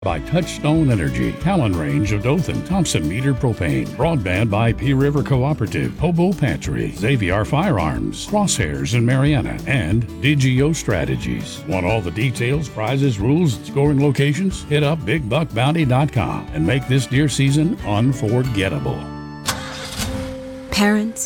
by Touchstone Energy, Talon Range of Dothan, Thompson Meter Propane, Broadband by P River Cooperative, Hobo Pantry, Xavier Firearms, Crosshairs in Marietta, and DGO Strategies. Want all the details, prizes, rules, and scoring locations? Hit up BigBuckBounty.com and make this deer season unforgettable. Parents,